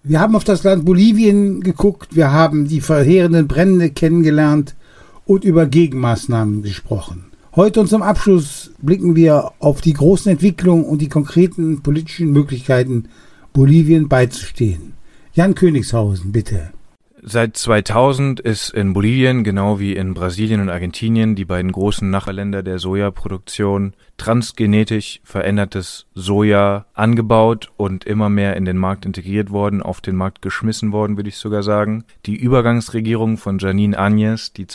Wir haben auf das Land Bolivien geguckt, wir haben die verheerenden Brände kennengelernt und über Gegenmaßnahmen gesprochen. Heute und zum Abschluss blicken wir auf die großen Entwicklungen und die konkreten politischen Möglichkeiten, Bolivien beizustehen. Jan Königshausen, bitte. Seit 2000 ist in Bolivien, genau wie in Brasilien und Argentinien, die beiden großen Nachbarländer der Sojaproduktion, transgenetisch verändertes Soja angebaut und immer mehr in den Markt integriert worden, auf den Markt geschmissen worden, würde ich sogar sagen. Die Übergangsregierung von Janine Áñez, die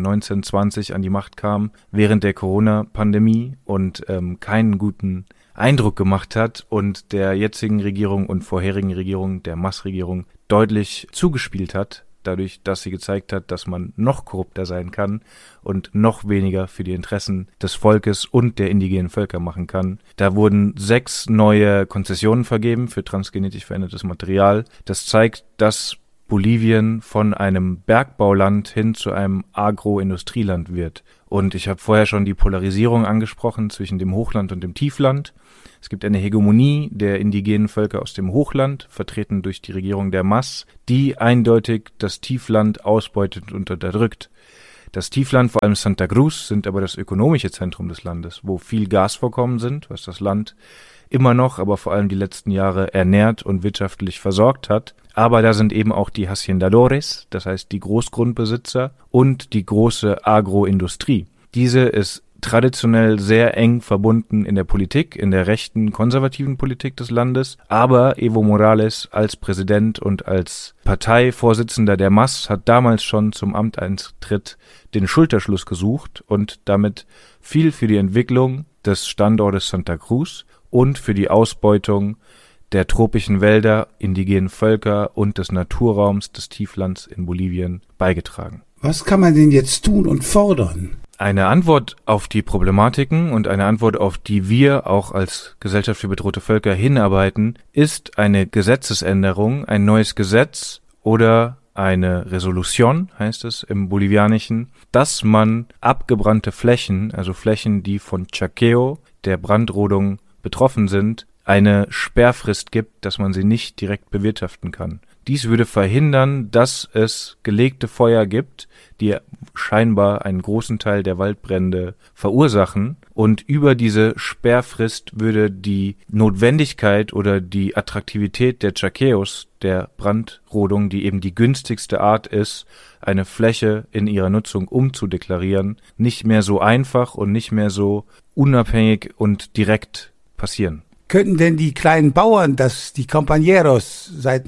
2019-20 an die Macht kam, während der Corona-Pandemie und keinen guten Eindruck gemacht hat und der jetzigen Regierung und vorherigen Regierung, der MAS-Regierung, deutlich zugespielt hat, dadurch, dass sie gezeigt hat, dass man noch korrupter sein kann und noch weniger für die Interessen des Volkes und der indigenen Völker machen kann. Da wurden 6 neue Konzessionen vergeben für transgenetisch verändertes Material. Das zeigt, dass Bolivien von einem Bergbauland hin zu einem Agroindustrieland wird. Und ich habe vorher schon die Polarisierung angesprochen zwischen dem Hochland und dem Tiefland. Es gibt eine Hegemonie der indigenen Völker aus dem Hochland, vertreten durch die Regierung der MAS, die eindeutig das Tiefland ausbeutet und unterdrückt. Das Tiefland, vor allem Santa Cruz, sind aber das ökonomische Zentrum des Landes, wo viel Gasvorkommen sind, was das Land immer noch, aber vor allem die letzten Jahre ernährt und wirtschaftlich versorgt hat. Aber da sind eben auch die Haciendadores, das heißt die Großgrundbesitzer und die große Agroindustrie. Diese ist traditionell sehr eng verbunden in der Politik, in der rechten, konservativen Politik des Landes. Aber Evo Morales als Präsident und als Parteivorsitzender der MAS hat damals schon zum Amtseintritt den Schulterschluss gesucht und damit viel für die Entwicklung des Standortes Santa Cruz und für die Ausbeutung der tropischen Wälder, indigenen Völker und des Naturraums des Tieflands in Bolivien beigetragen. Was kann man denn jetzt tun und fordern? Eine Antwort auf die Problematiken und eine Antwort, auf die wir auch als Gesellschaft für bedrohte Völker hinarbeiten, ist eine Gesetzesänderung, ein neues Gesetz oder eine Resolution, heißt es im Bolivianischen, dass man abgebrannte Flächen, also Flächen, die von Chaqueo, der Brandrodung, betroffen sind, eine Sperrfrist gibt, dass man sie nicht direkt bewirtschaften kann. Dies würde verhindern, dass es gelegte Feuer gibt, die scheinbar einen großen Teil der Waldbrände verursachen. Und über diese Sperrfrist würde die Notwendigkeit oder die Attraktivität der Chaqueos, der Brandrodung, die eben die günstigste Art ist, eine Fläche in ihrer Nutzung umzudeklarieren, nicht mehr so einfach und nicht mehr so unabhängig und direkt passieren. Könnten denn die kleinen Bauern, die Compañeros seit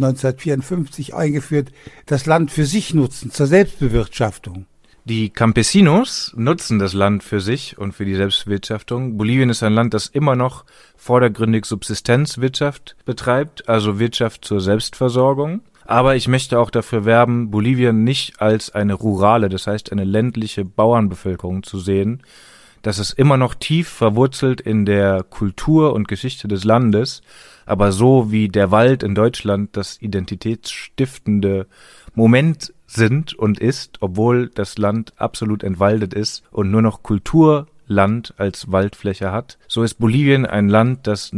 1954 eingeführt, das Land für sich nutzen, zur Selbstbewirtschaftung? Die Campesinos nutzen das Land für sich und für die Selbstbewirtschaftung. Bolivien ist ein Land, das immer noch vordergründig Subsistenzwirtschaft betreibt, also Wirtschaft zur Selbstversorgung. Aber ich möchte auch dafür werben, Bolivien nicht als eine rurale, das heißt eine ländliche Bauernbevölkerung zu sehen. Das ist immer noch tief verwurzelt in der Kultur und Geschichte des Landes, aber so wie der Wald in Deutschland das identitätsstiftende Moment sind und ist, obwohl das Land absolut entwaldet ist und nur noch Kulturland als Waldfläche hat, so ist Bolivien ein Land, das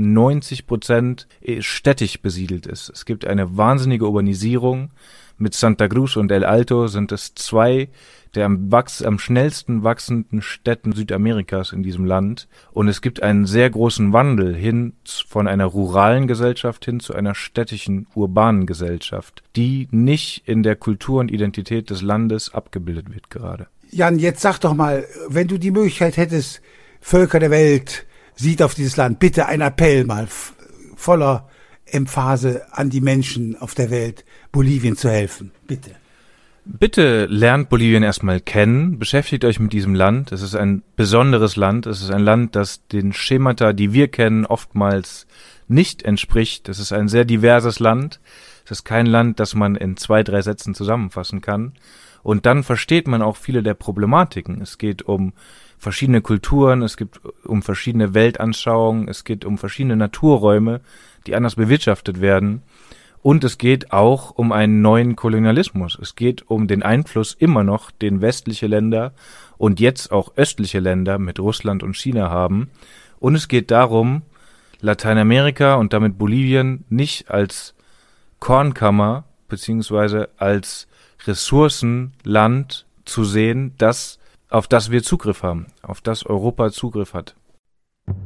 90% städtisch besiedelt ist. Es gibt eine wahnsinnige Urbanisierung. Mit Santa Cruz und El Alto sind es 2 der am schnellsten wachsenden Städten Südamerikas in diesem Land. Und es gibt einen sehr großen Wandel hin von einer ruralen Gesellschaft hin zu einer städtischen, urbanen Gesellschaft, die nicht in der Kultur und Identität des Landes abgebildet wird gerade. Jan, jetzt sag doch mal, wenn du die Möglichkeit hättest, Völker der Welt, sieht auf dieses Land, bitte ein Appell mal voller Emphase an die Menschen auf der Welt, Bolivien zu helfen. Bitte. Bitte lernt Bolivien erstmal kennen, beschäftigt euch mit diesem Land. Es ist ein besonderes Land. Es ist ein Land, das den Schemata, die wir kennen, oftmals nicht entspricht. Es ist ein sehr diverses Land. Es ist kein Land, das man in 2, 3 Sätzen zusammenfassen kann. Und dann versteht man auch viele der Problematiken. Es geht um verschiedene Kulturen, es geht um verschiedene Weltanschauungen, es geht um verschiedene Naturräume, die anders bewirtschaftet werden. Und es geht auch um einen neuen Kolonialismus. Es geht um den Einfluss immer noch, den westliche Länder und jetzt auch östliche Länder mit Russland und China haben. Und es geht darum, Lateinamerika und damit Bolivien nicht als Kornkammer beziehungsweise als Ressourcenland zu sehen, auf das wir Zugriff haben, auf das Europa Zugriff hat.